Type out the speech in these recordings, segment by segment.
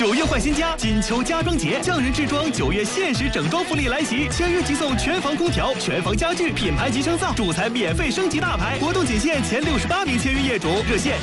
9月换新家，金秋家装节，匠人制装9月限时整装福利来袭，签约即送全房空调、全房家具、品牌集成灶，主材免费升级大牌，活动仅限前68名签约业主，热线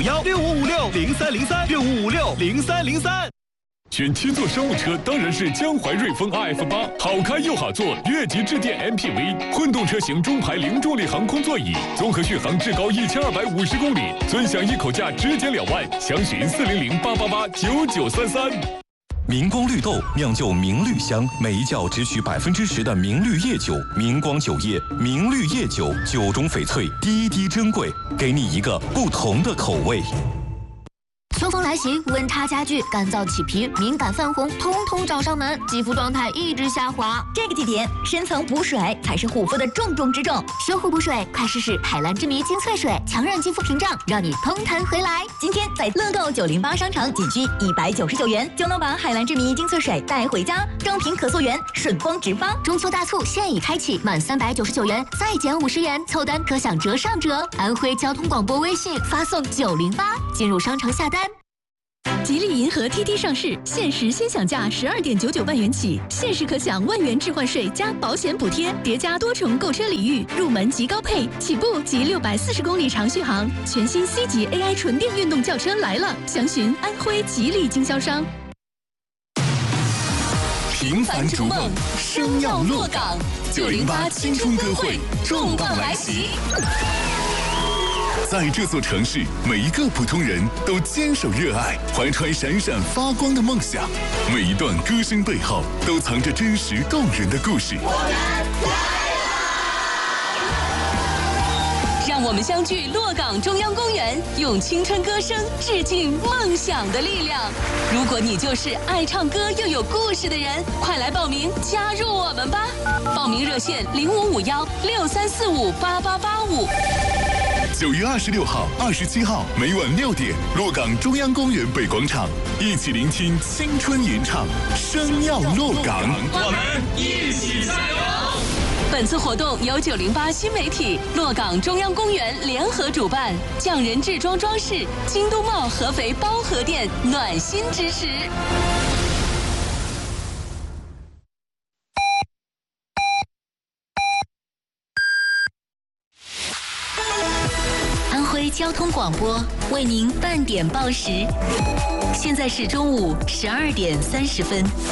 05516556030365560303。 选7座商务车当然是江淮瑞风 RF8，好开又好坐，越级致电 MPV， 混动车型中排零重力航空座椅，综合续航至高1250公里，尊享一口价直减2万，详询40088889933。 明光绿豆酿就明绿香，每一窖只取10%的明绿叶酒。明光酒业明绿叶酒，酒中翡翠，滴滴珍贵，给你一个不同的口味。 秋风来袭，温差加剧，干燥起皮、敏感泛红，通通找上门，肌肤状态一直下滑。 这个季节，深层补水才是护肤的重中之重。 修护补水，快试试海蓝之谜精粹水，强韧肌肤屏障，让你蓬弹回来。 今天在乐购908商城仅需199元，就能把海蓝之谜精粹水带回家，双瓶可溯源，顺丰直发。 中秋大促现已开启，满399元再减50元，凑单可享折上折。安徽交通广播微信发送908，进入商城下单。 吉利银河 TT 上市，限时先享价12.99万元起，限时可享万元置换税加保险补贴，叠加多重购车礼遇，入门即高配，起步即640公里长续航。全新 C 级 AI 纯电运动轿车来了，详询安徽吉利经销商。 平凡逐梦，生要落岗。908青春歌会重磅来袭。在这座城市，每一个普通人都坚守热爱，怀揣闪闪发光的梦想。每一段歌声背后，都藏着真实动人的故事。 让我们相聚洛岗中央公园，用青春歌声致敬梦想的力量。如果你就是爱唱歌又有故事的人，快来报名加入我们吧！报名热线055163458885。 9月26号、27号每晚6点，洛岗中央公园北广场，一起聆听青春吟唱，生要洛岗， 我们一起加油！ 本次活动由908新媒体、洛岗中央公园联合主办，匠人制装装饰、京东茂合肥包河店暖心支持。安徽交通广播为您半点报时，现在是中午12点30分。